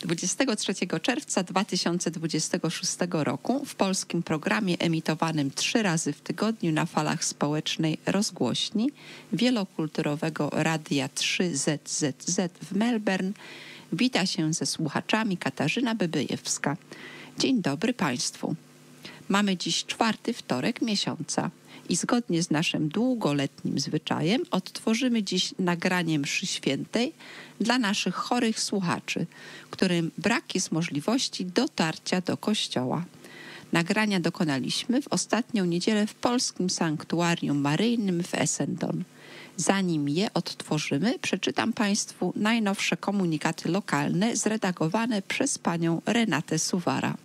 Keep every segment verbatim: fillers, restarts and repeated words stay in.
dwudziestego trzeciego czerwca dwa tysiące dwudziestego szóstego roku w polskim programie emitowanym trzy razy w tygodniu na falach społecznej rozgłośni wielokulturowego Radia trzy Z Z Z w Melbourne wita się ze słuchaczami Katarzyna Bebyjewska. Dzień dobry Państwu. Mamy dziś czwarty wtorek miesiąca i zgodnie z naszym długoletnim zwyczajem odtworzymy dziś nagranie mszy świętej dla naszych chorych słuchaczy, którym brak jest możliwości dotarcia do kościoła. Nagrania dokonaliśmy w ostatnią niedzielę w polskim sanktuarium maryjnym w Essendon. Zanim je odtworzymy, przeczytam Państwu najnowsze komunikaty lokalne zredagowane przez panią Renatę Suwara.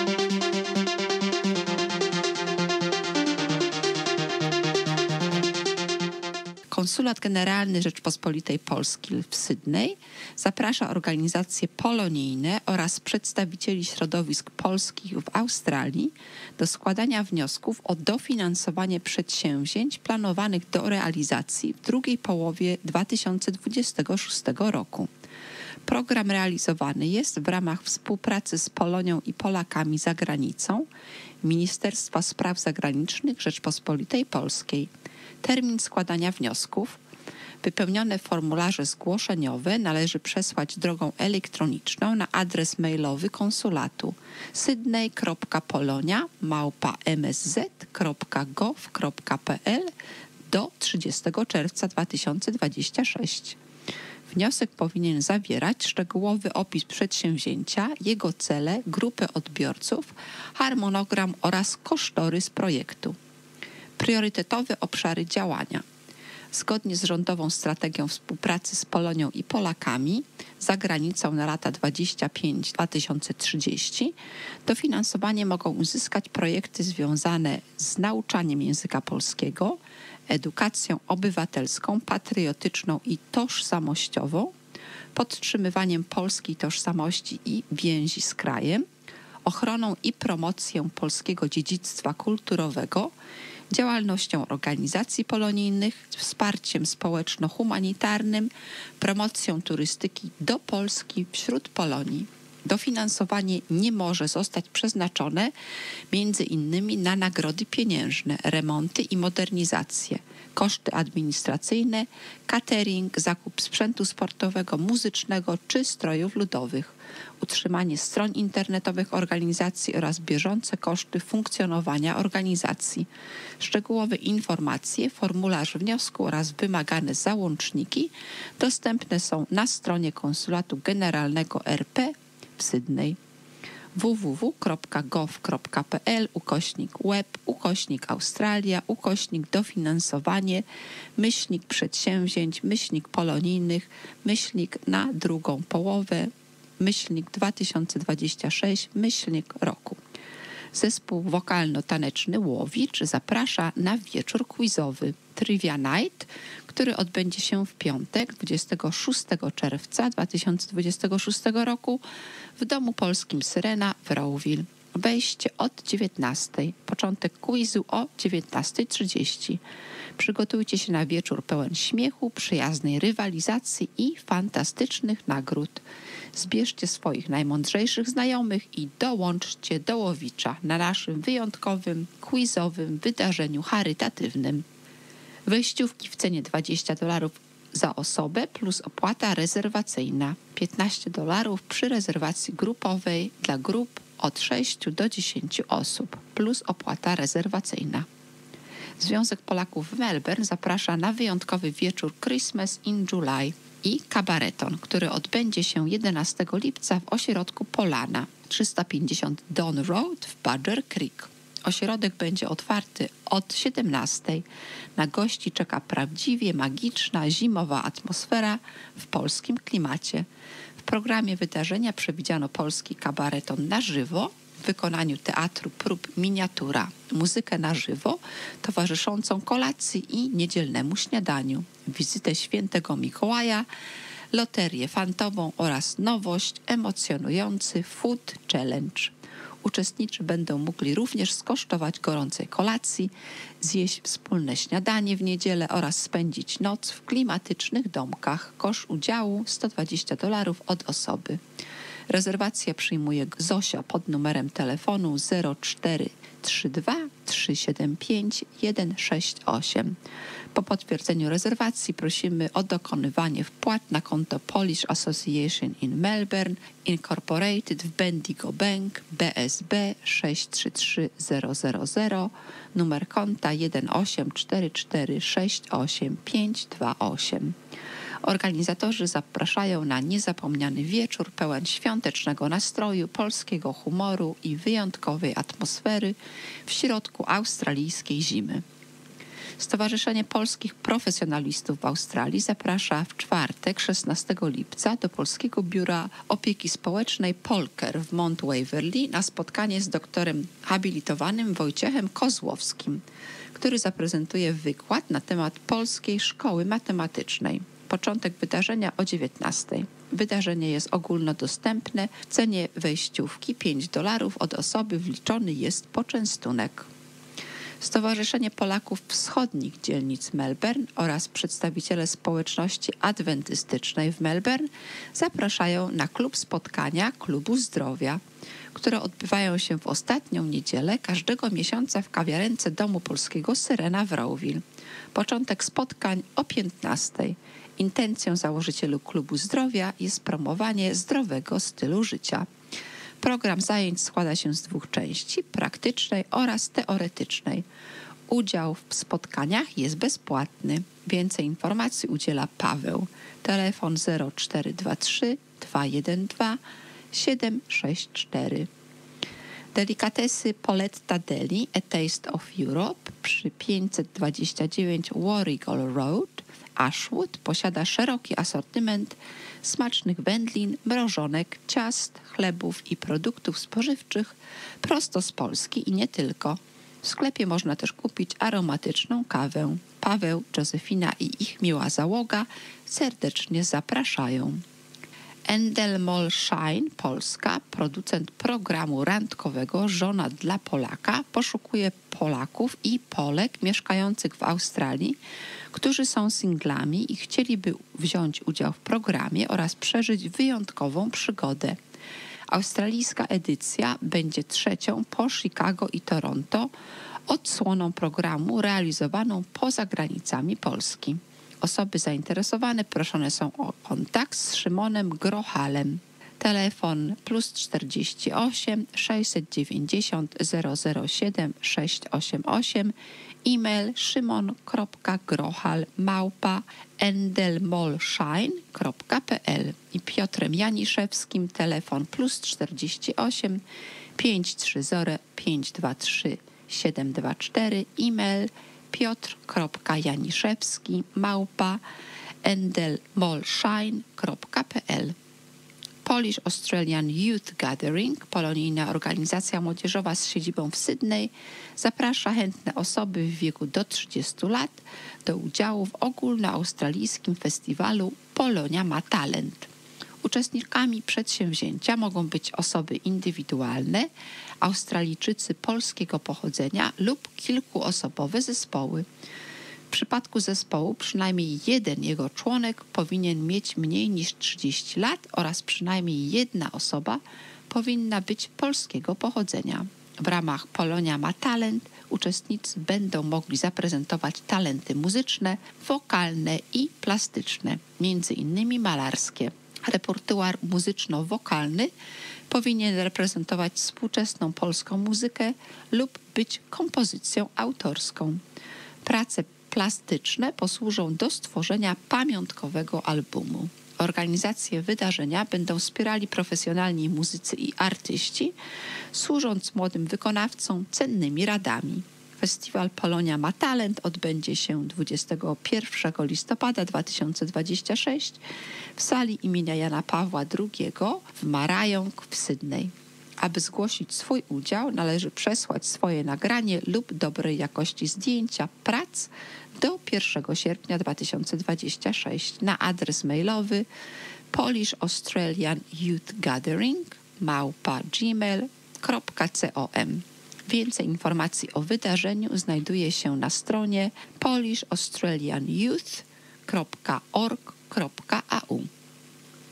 Konsulat Generalny Rzeczpospolitej Polskiej w Sydney zaprasza organizacje polonijne oraz przedstawicieli środowisk polskich w Australii do składania wniosków o dofinansowanie przedsięwzięć planowanych do realizacji w drugiej połowie dwa tysiące dwudziestego szóstego roku. Program realizowany jest w ramach współpracy z Polonią i Polakami za granicą Ministerstwa Spraw Zagranicznych Rzeczpospolitej Polskiej. Termin składania wniosków. Wypełnione formularze zgłoszeniowe należy przesłać drogą elektroniczną na adres mailowy konsulatu sydney kropka polonia małpa m s z kropka gov kropka p l do trzydziestego czerwca dwa tysiące dwudziestego szóstego. Wniosek powinien zawierać szczegółowy opis przedsięwzięcia, jego cele, grupę odbiorców, harmonogram oraz kosztorys projektu. Priorytetowe obszary działania. Zgodnie z rządową strategią współpracy z Polonią i Polakami za granicą na lata dwudzieste piąte do dwa tysiące trzydziestego dofinansowanie mogą uzyskać projekty związane z nauczaniem języka polskiego, edukacją obywatelską, patriotyczną i tożsamościową, podtrzymywaniem polskiej tożsamości i więzi z krajem, ochroną i promocją polskiego dziedzictwa kulturowego, działalnością organizacji polonijnych, wsparciem społeczno-humanitarnym, promocją turystyki do Polski wśród Polonii. Dofinansowanie nie może zostać przeznaczone między innymi na nagrody pieniężne, remonty i modernizacje, koszty administracyjne, catering, zakup sprzętu sportowego, muzycznego czy strojów ludowych, utrzymanie stron internetowych organizacji oraz bieżące koszty funkcjonowania organizacji. Szczegółowe informacje, formularz wniosku oraz wymagane załączniki dostępne są na stronie Konsulatu Generalnego R P w Sydney w w w kropka gov kropka p l ukośnik web ukośnik Australia ukośnik dofinansowanie myślnik przedsięwzięć myślnik polonijnych myślnik na drugą połowę myślnik dwa tysiące dwudziesty szósty myślnik roku. Zespół wokalno-taneczny Łowicz zaprasza na wieczór quizowy Trivia Night, który odbędzie się w piątek dwudziestego szóstego czerwca dwa tysiące dwudziestego szóstego roku w Domu Polskim Syrena w Rowville. Wejście od dziewiętnastej, początek quizu o dziewiętnasta trzydzieści. Przygotujcie się na wieczór pełen śmiechu, przyjaznej rywalizacji i fantastycznych nagród. Zbierzcie swoich najmądrzejszych znajomych i dołączcie do Łowicza na naszym wyjątkowym, quizowym wydarzeniu charytatywnym. Wejściówki w cenie dwadzieścia dolarów za osobę plus opłata rezerwacyjna, piętnaście dolarów przy rezerwacji grupowej dla grup od sześciu do dziesięciu osób plus opłata rezerwacyjna. Związek Polaków w Melbourne zaprasza na wyjątkowy wieczór Christmas in July i kabareton, który odbędzie się jedenastego lipca w ośrodku Polana trzysta pięćdziesiąt Don Road w Badger Creek. Ośrodek będzie otwarty od siedemnastej. Na gości czeka prawdziwie magiczna zimowa atmosfera w polskim klimacie. W programie wydarzenia przewidziano polski kabareton na żywo w wykonaniu teatru prób Miniatura, muzykę na żywo towarzyszącą kolacji i niedzielnemu śniadaniu, wizytę świętego Mikołaja, loterię fantową oraz nowość emocjonujący Food Challenge. Uczestnicy będą mogli również skosztować gorącej kolacji, zjeść wspólne śniadanie w niedzielę oraz spędzić noc w klimatycznych domkach. Koszt udziału sto dwadzieścia dolarów od osoby. Rezerwację przyjmuje Zosia pod numerem telefonu zero cztery trzy dwa trzy siedem pięć jeden sześć osiem. Po potwierdzeniu rezerwacji prosimy o dokonywanie wpłat na konto Polish Association in Melbourne Incorporated w Bendigo Bank B S B sześć trzy trzy zero zero zero, numer konta jeden osiem cztery cztery sześć osiem pięć dwa osiem. Organizatorzy zapraszają na niezapomniany wieczór pełen świątecznego nastroju, polskiego humoru i wyjątkowej atmosfery w środku australijskiej zimy. Stowarzyszenie Polskich Profesjonalistów w Australii zaprasza w czwartek, szesnastego lipca, do Polskiego Biura Opieki Społecznej Polker w Mount Waverley na spotkanie z doktorem habilitowanym Wojciechem Kozłowskim, który zaprezentuje wykład na temat Polskiej Szkoły Matematycznej. Początek wydarzenia o dziewiętnastej. Wydarzenie jest ogólnodostępne. W cenie wejściówki pięć dolarów od osoby wliczony jest poczęstunek. Stowarzyszenie Polaków Wschodnich Dzielnic Melbourne oraz przedstawiciele społeczności adwentystycznej w Melbourne zapraszają na klub spotkania Klubu Zdrowia, które odbywają się w ostatnią niedzielę każdego miesiąca w kawiarence Domu Polskiego Syrena w Rowville. Początek spotkań o piętnastej. Intencją założycielu Klubu Zdrowia jest promowanie zdrowego stylu życia. Program zajęć składa się z dwóch części, praktycznej oraz teoretycznej. Udział w spotkaniach jest bezpłatny. Więcej informacji udziela Paweł. Telefon zero cztery dwa trzy dwa jeden dwa siedem sześć cztery. Delikatesy Poletta Deli, A Taste of Europe przy pięćset dwadzieścia dziewięć Warrigal Road, Ashwood, posiada szeroki asortyment smacznych wędlin, mrożonek, ciast, chlebów i produktów spożywczych prosto z Polski i nie tylko. W sklepie można też kupić aromatyczną kawę. Paweł, Józefina i ich miła załoga serdecznie zapraszają. Endemol Shine Polska, producent programu randkowego Żona dla Polaka, poszukuje Polaków i Polek mieszkających w Australii, którzy są singlami i chcieliby wziąć udział w programie oraz przeżyć wyjątkową przygodę. Australijska edycja będzie trzecią po Chicago i Toronto odsłoną programu realizowaną poza granicami Polski. Osoby zainteresowane proszone są o kontakt z Szymonem Grochalem. Telefon plus czterdzieści osiem sześćset dziewięćdziesiąt zero zero siedem sześć osiem osiem, e-mail szymon kropka grochal małpa endelmolshine kropka p l i Piotrem Janiszewskim telefon plus czterdzieści osiem pięć trzy zero pięć dwa trzy siedem dwa cztery, e-mail piotr kropka janiszewski małpa endelmolshine kropka p l. Polish Australian Youth Gathering, polonijna organizacja młodzieżowa z siedzibą w Sydney, zaprasza chętne osoby w wieku do trzydziestu lat do udziału w ogólnoaustralijskim festiwalu Polonia ma talent. Uczestnikami przedsięwzięcia mogą być osoby indywidualne, Australijczycy polskiego pochodzenia lub kilkuosobowe zespoły. W przypadku zespołu przynajmniej jeden jego członek powinien mieć mniej niż trzydzieści lat oraz przynajmniej jedna osoba powinna być polskiego pochodzenia. W ramach Polonia ma talent uczestnicy będą mogli zaprezentować talenty muzyczne, wokalne i plastyczne, między innymi malarskie. Repertuar muzyczno-wokalny powinien reprezentować współczesną polską muzykę lub być kompozycją autorską. Prace plastyczne posłużą do stworzenia pamiątkowego albumu. Organizację wydarzenia będą wspierali profesjonalni muzycy i artyści, służąc młodym wykonawcom cennymi radami. Festiwal Polonia ma talent odbędzie się dwudziestego pierwszego listopada dwa tysiące dwudziestego szóstego w sali imienia Jana Pawła drugiego w Marayong w Sydney. Aby zgłosić swój udział, należy przesłać swoje nagranie lub dobrej jakości zdjęcia prac do pierwszego sierpnia dwa tysiące dwudziestego szóstego na adres mailowy polish australian youth gathering małpa gmail kropka com. Więcej informacji o wydarzeniu znajduje się na stronie polish australian youth kropka org kropka a u.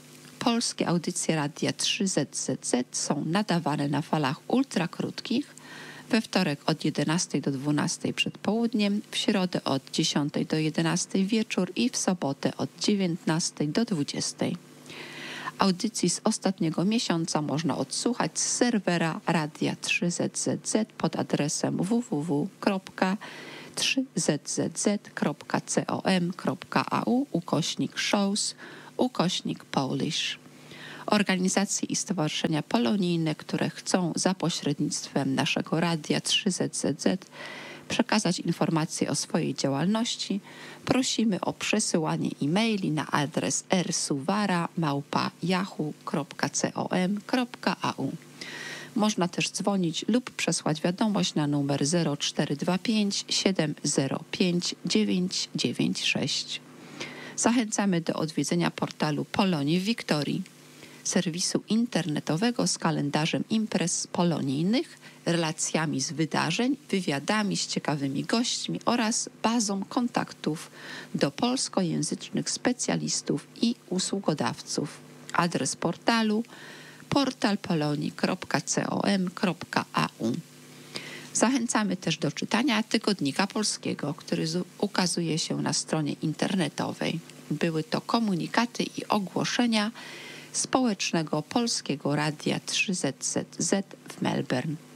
Polskie audycje Radia trzy Z Z Z są nadawane na falach ultrakrótkich we wtorek od jedenastej do dwunastej przed południem, w środę od dziesiątej do jedenastej wieczór i w sobotę od dziewiętnastej do dwudziestej. Audycji z ostatniego miesiąca można odsłuchać z serwera Radia trzy Z Z Z pod adresem w w w kropka trzy z z z kropka com kropka a u ukośnik shows ukośnik Polish. Organizacje i stowarzyszenia polonijne, które chcą za pośrednictwem naszego Radia trzy Z Z Z przekazać informacje o swojej działalności, prosimy o przesyłanie e-maili na adres rsuwara małpa yahoo kropka com kropka a u. Można też dzwonić lub przesłać wiadomość na numer zero cztery dwa pięć siedem zero pięć dziewięć dziewięć sześć. Zachęcamy do odwiedzenia portalu Polonii w Wiktorii, serwisu internetowego z kalendarzem imprez polonijnych, relacjami z wydarzeń, wywiadami z ciekawymi gośćmi oraz bazą kontaktów do polskojęzycznych specjalistów i usługodawców. Adres portalu portal polonii kropka com kropka a u. Zachęcamy też do czytania Tygodnika Polskiego, który ukazuje się na stronie internetowej. Były to komunikaty i ogłoszenia Społecznego Polskiego Radia trzy Z Z Z w Melbourne.